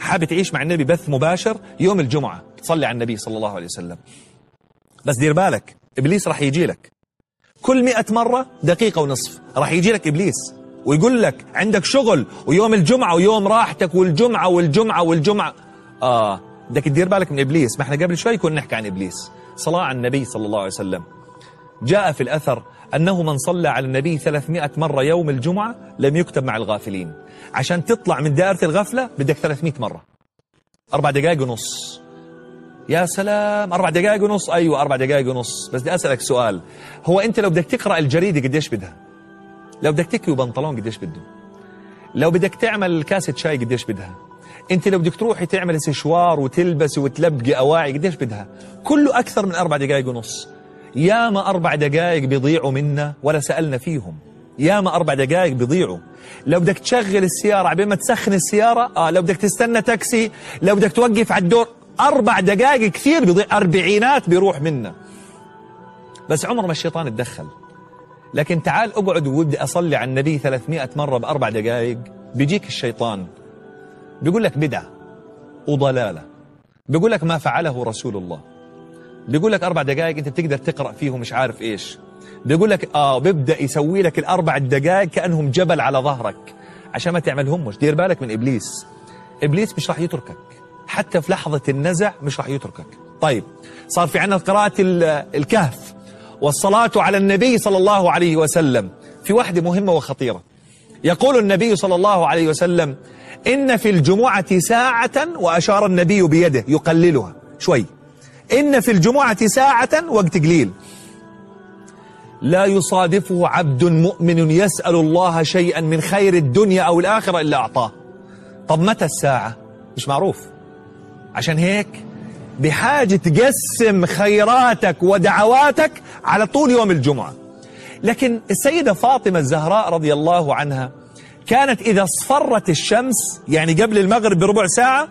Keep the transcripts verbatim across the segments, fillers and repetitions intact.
حابب تعيش مع النبي بث مباشر يوم الجمعة تصلي على النبي صلى الله عليه وسلم. بس دير بالك إبليس راح يجي لك كل مئة مرة دقيقة ونصف، راح يجي لك إبليس ويقول لك عندك شغل ويوم الجمعة ويوم راحتك والجمعة والجمعة والجمعة. آه بدك تدير بالك من إبليس. ما احنا قبل شوي كنا نحكي عن إبليس. صلاة على النبي صلى الله عليه وسلم، جاء في الأثر أنه من صلى على النبي ثلاثمائة مرة يوم الجمعة لم يكتب مع الغافلين. عشان تطلع من دائرة الغفلة بدك ثلاثمائة مرة، أربع دقائق ونص. يا سلام، أربع دقائق ونص. أيوة أربع دقائق ونص. بس بدي أسألك سؤال، هو أنت لو بدك تقرأ الجريدة قديش بدها؟ لو بدك تكوي بنطلون قديش بده؟ لو بدك تعمل كاسة شاي قديش بدها؟ أنت لو بدك تروحي تعمل سشوار وتلبس وتلبقي أواعي قديش بدها؟ كله أكثر من أربع دقائق ونص. ياما أربع دقائق بيضيعوا منا ولا سألنا فيهم. ياما أربع دقائق بيضيعوا. لو بدك تشغل السيارة عبين ما تسخن السيارة، آه لو بدك تستنى تاكسي، لو بدك توقف على الدور، أربع دقائق كثير بيضيع، أربعينات بيروح منا. بس عمر ما الشيطان اتدخل. لكن تعال اقعد وودي أصلي على النبي ثلاثمائة مرة بأربع دقائق، بيجيك الشيطان بيقول لك بدعة وضلالة، بيقول لك ما فعله رسول الله، بيقول لك أربع دقائق أنت بتقدر تقرأ فيه مش عارف إيش، بيقول لك آه بيبدأ يسوي لك الأربع دقائق كأنهم جبل على ظهرك عشان ما تعملهمش. دير بالك من إبليس. إبليس مش راح يتركك حتى في لحظة النزع، مش راح يتركك. طيب صار في عنا قراءة الكهف والصلاة على النبي صلى الله عليه وسلم. في واحدة مهمة وخطيرة، يقول النبي صلى الله عليه وسلم إن في الجمعة ساعة، وأشار النبي بيده يقللها شوي، إن في الجمعة ساعة وقت قليل لا يصادفه عبد مؤمن يسأل الله شيئا من خير الدنيا أو الآخرة إلا أعطاه. طب متى الساعة؟ مش معروف. عشان هيك بحاجة تقسم خيراتك ودعواتك على طول يوم الجمعة. لكن السيدة فاطمة الزهراء رضي الله عنها كانت إذا اصفرت الشمس، يعني قبل المغرب بربع ساعة،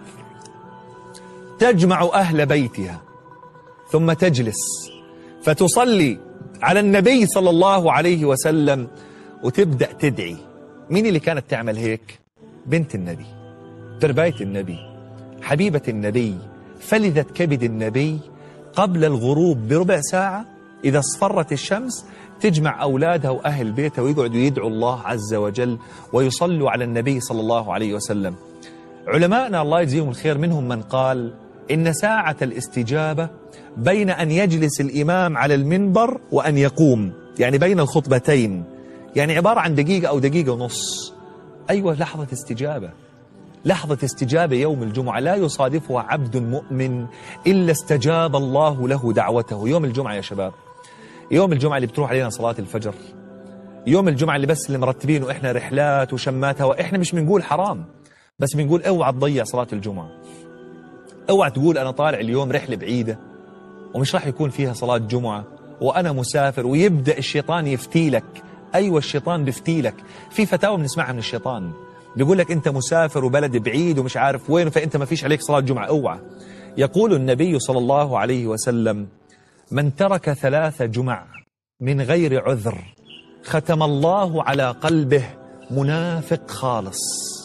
تجمع أهل بيتها ثم تجلس فتصلي على النبي صلى الله عليه وسلم وتبدأ تدعي. مين اللي كانت تعمل هيك؟ بنت النبي، ترباية النبي، حبيبة النبي، فلذة كبد النبي. قبل الغروب بربع ساعة إذا اصفرت الشمس تجمع أولادها وأهل بيتها ويقعدوا يدعوا الله عز وجل ويصلوا على النبي صلى الله عليه وسلم. علماءنا الله يجزيهم الخير منهم من قال إن ساعة الاستجابة بين أن يجلس الإمام على المنبر وأن يقوم، يعني بين الخطبتين، يعني عبارة عن دقيقة أو دقيقة ونص. أيوة لحظة استجابة، لحظة استجابة يوم الجمعة لا يصادفها عبد مؤمن إلا استجاب الله له دعوته. يوم الجمعة يا شباب، يوم الجمعة اللي بتروح علينا صلاة الفجر، يوم الجمعة اللي بس اللي مرتبين وإحنا رحلات وشماتها، وإحنا مش بنقول حرام، بس بنقول اوعى تضيع صلاة الجمعة. اوعى تقول أنا طالع اليوم رحلة بعيدة ومش راح يكون فيها صلاة جمعة وأنا مسافر، ويبدأ الشيطان يفتي لك. أيوة الشيطان بيفتي لك. في فتاوى بنسمعها من الشيطان بيقول لك أنت مسافر وبلد بعيد ومش عارف وين، فأنت ما فيش عليك صلاة جمعة. اوعى. يقول النبي صلى الله عليه وسلم من ترك ثلاث جمع من غير عذر ختم الله على قلبه منافق خالص،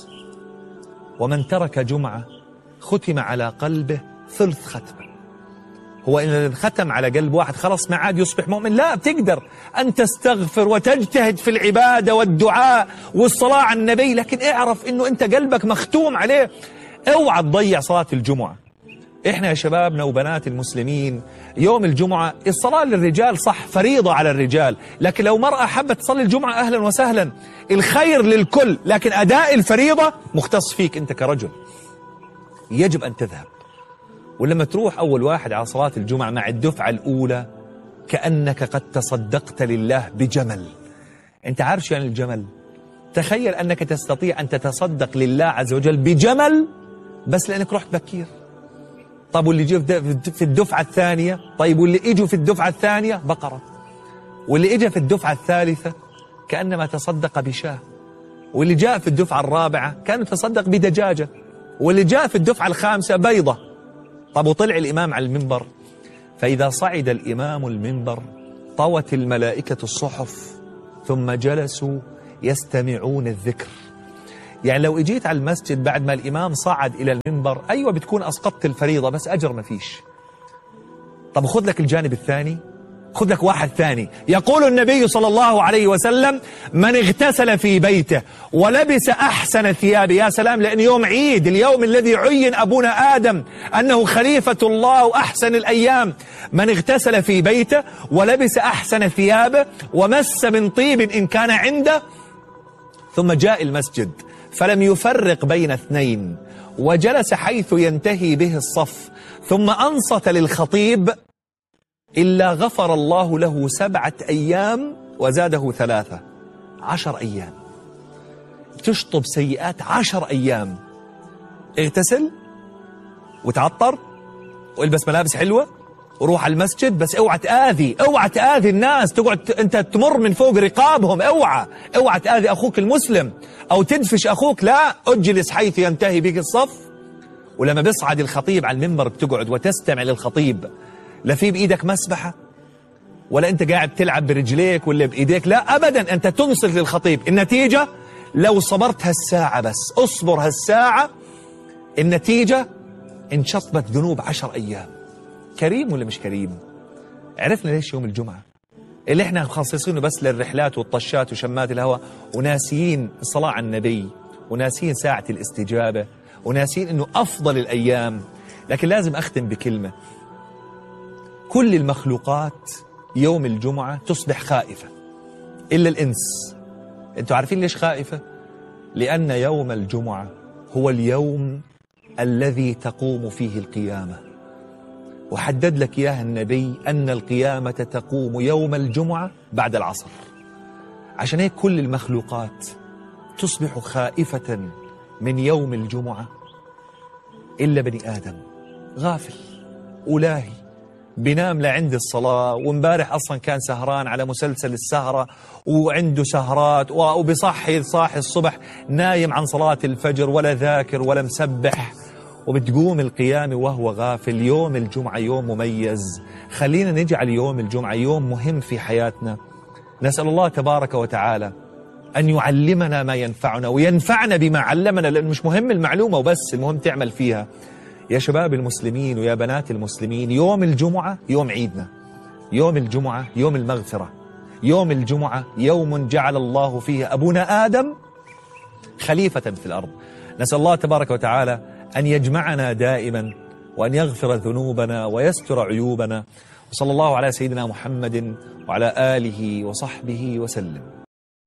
ومن ترك جمعة ختم على قلبه ثلث ختمة. هو إن الختم على قلب واحد خلاص ما عاد يصبح مؤمن، لا، بتقدر أن تستغفر وتجتهد في العبادة والدعاء والصلاة على النبي، لكن اعرف إنه أنت قلبك مختوم عليه. اوعى تضيع صلاة الجمعة. إحنا يا شبابنا وبنات المسلمين يوم الجمعة الصلاة للرجال صح فريضة على الرجال، لكن لو مرأة حبت تصلي الجمعة أهلا وسهلا، الخير للكل، لكن أداء الفريضة مختص فيك أنت كرجل، يجب أن تذهب. ولما تروح أول واحد على صلاة الجمعة مع الدفعة الأولى كأنك قد تصدقت لله بجمل. أنت عارف شو يعني الجمل؟ تخيل أنك تستطيع أن تتصدق لله عز وجل بجمل بس لأنك رحت بكير. طيب واللي جاء في الدفعة الثانية، طيب واللي اجوا في الدفعة الثانية بقرة، واللي اجى في الدفعة الثالثة كأنما تصدق بشاة، واللي جاء في الدفعة الرابعة كان يتصدق بدجاجة، واللي جاء في الدفعة الخامسة بيضة. طب وطلع الإمام على المنبر، فإذا صعد الإمام المنبر طوت الملائكة الصحف ثم جلسوا يستمعون الذكر. يعني لو اجيت على المسجد بعد ما الإمام صعد إلى المنبر، أيوة بتكون أسقطت الفريضة بس أجر ما فيش. طب خذ لك الجانب الثاني، خذ لك واحد ثاني. يقول النبي صلى الله عليه وسلم: من اغتسل في بيته ولبس أحسن الثياب. يا سلام، لأن يوم عيد، اليوم الذي عين أبونا آدم أنه خليفة الله وأحسن الأيام. من اغتسل في بيته ولبس أحسن ثيابه ومس من طيب إن كان عنده، ثم جاء المسجد فلم يفرق بين اثنين وجلس حيث ينتهي به الصف ثم أنصت للخطيب، إلا غفر الله له سبعة أيام وزاده ثلاثة. عشر أيام تشطب سيئات عشر أيام. اغتسل وتعطر والبس ملابس حلوة وروح على المسجد، بس اوعى تآذي، اوعى تآذي الناس، تقعد انت تمر من فوق رقابهم. اوعى اوعى تآذي أخوك المسلم أو تدفش أخوك، لا، اجلس حيث ينتهي بك الصف. ولما بيصعد الخطيب على المنبر بتقعد وتستمع للخطيب، لا في بإيدك مسبحة ولا أنت قاعد تلعب برجليك ولا بإيديك، لا أبدا، أنت تنصت للخطيب. النتيجة لو صبرت هالساعة، بس اصبر هالساعة، النتيجة انشطبت ذنوب عشر أيام. كريم ولا مش كريم؟ عرفنا ليش يوم الجمعة اللي احنا مخصصينه بس للرحلات والطشات وشمات الهواء، وناسيين الصلاة على النبي، وناسيين ساعة الاستجابة، وناسيين انه أفضل الأيام. لكن لازم أختم بكلمة: كل المخلوقات يوم الجمعة تصبح خائفة إلا الإنس. أنتوا عارفين ليش خائفة؟ لأن يوم الجمعة هو اليوم الذي تقوم فيه القيامة، وحدد لك إياها النبي أن القيامة تقوم يوم الجمعة بعد العصر. عشان هيك كل المخلوقات تصبح خائفة من يوم الجمعة إلا بني آدم غافل ولاهي، بينام لعند الصلاة، ومبارح أصلا كان سهران على مسلسل السهرة وعنده سهرات، وبصحي صاحي الصبح نايم عن صلاة الفجر ولا ذاكر ولا مسبح، وبتقوم القيامة وهو غافل. يوم الجمعة يوم مميز، خلينا نجعل يوم الجمعة يوم مهم في حياتنا. نسأل الله تبارك وتعالى أن يعلمنا ما ينفعنا وينفعنا بما علمنا، لأنه مش مهم المعلومة وبس، المهم تعمل فيها. يا شباب المسلمين ويا بنات المسلمين، يوم الجمعة يوم عيدنا، يوم الجمعة يوم المغفرة، يوم الجمعة يوم جعل الله فيه أبونا آدم خليفة في الأرض. نسأل الله تبارك وتعالى أن يجمعنا دائما وأن يغفر ذنوبنا ويستر عيوبنا، وصلى الله على سيدنا محمد وعلى آله وصحبه وسلم.